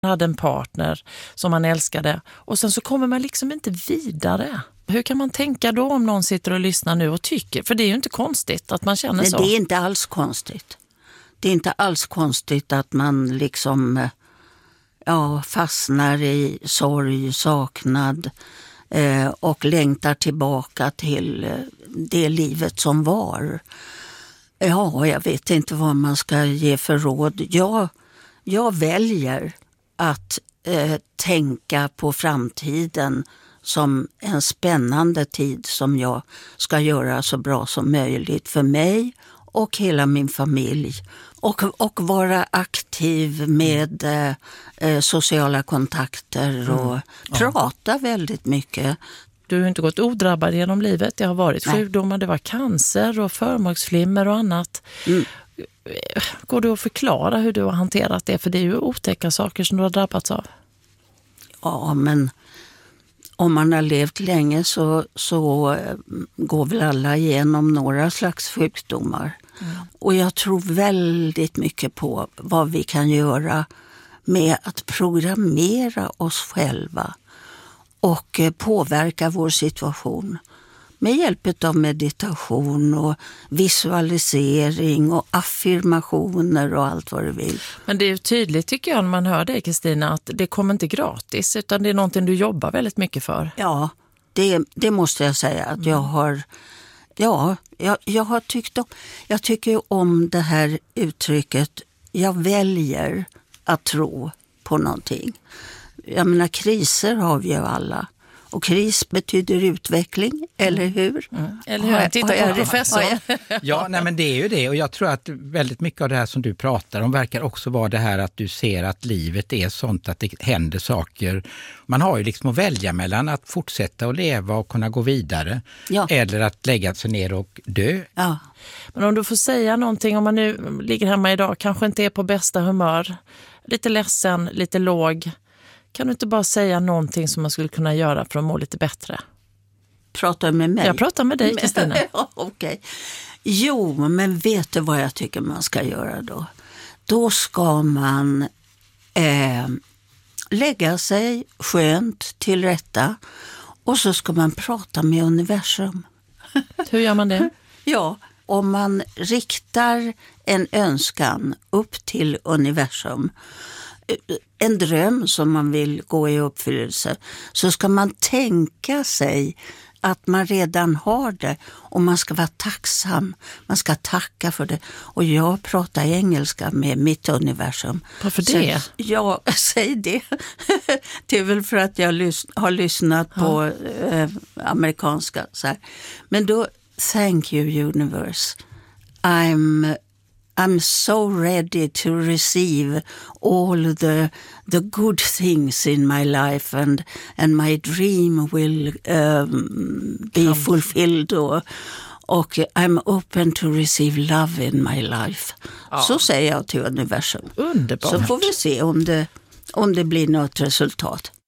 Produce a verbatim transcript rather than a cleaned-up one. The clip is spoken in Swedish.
hade en partner som man älskade och sen så kommer man liksom inte vidare. Hur kan man tänka då om någon sitter och lyssnar nu och tycker? För det är ju inte konstigt att man känner Nej, så. det är inte alls konstigt. Det är inte alls konstigt att man liksom ja, fastnar i sorg, saknad eh, och längtar tillbaka till eh, det livet som var. Ja, jag vet inte vad man ska ge för råd. Jag, jag väljer att eh, tänka på framtiden som en spännande tid som jag ska göra så bra som möjligt för mig och hela min familj. Och, och vara aktiv med eh, sociala kontakter och mm. prata väldigt mycket. Du har inte gått odrabbad genom livet. Det har varit Nej. sjukdomar, det var cancer och förmaksflimmer och annat. Mm. Går du att förklara hur du har hanterat det? För det är ju otäcka saker som du har drabbats av. Ja, men om man har levt länge så, så går väl alla igenom några slags sjukdomar. Mm. Och jag tror väldigt mycket på vad vi kan göra med att programmera oss själva och påverka vår situation med hjälp av meditation och visualisering och affirmationer och allt vad du vill. Men det är ju tydligt tycker jag när man hör det, Kristina, att det kommer inte gratis utan det är någonting du jobbar väldigt mycket för. Ja, det, det måste jag säga att jag har ja, jag, jag har tyckt om, jag tycker om det här uttrycket jag väljer att tro på någonting. Jag menar kriser har vi ju alla. Och kris betyder utveckling, eller hur? Mm. Eller hur? Jag tittar på professor. Ja, nej, men det är ju det. Och jag tror att väldigt mycket av det här som du pratar om verkar också vara det här att du ser att livet är sånt att det händer saker. Man har ju liksom att välja mellan att fortsätta att leva och kunna gå vidare. Ja. Eller att lägga sig ner och dö. Ja. Men om du får säga någonting, om man nu ligger hemma idag, kanske inte är på bästa humör, lite ledsen, lite låg. Kan du inte bara säga någonting som man skulle kunna göra för att må lite bättre? Pratar med mig? Jag pratar med dig, Kristina. Ja, okej. Jo, men vet du vad jag tycker man ska göra då? Då ska man eh, lägga sig skönt till rätta och så ska man prata med universum. Hur gör man det? Ja, om man riktar en önskan upp till universum, en dröm som man vill gå i uppfyllelse, så ska man tänka sig att man redan har det och man ska vara tacksam. Man ska tacka för det. Och jag pratar engelska med mitt universum. Varför det? Så, ja, säg det. Det är väl för att jag lys- har lyssnat ja. på eh, amerikanska. Så här. Men då, thank you universe. I'm... I'm so ready to receive all the the good things in my life and and my dream will um, be fulfilled och, och I'm open to receive love in my life. Ja. Så säger jag till universum. Underbart. Så får vi se om det, om det blir något resultat.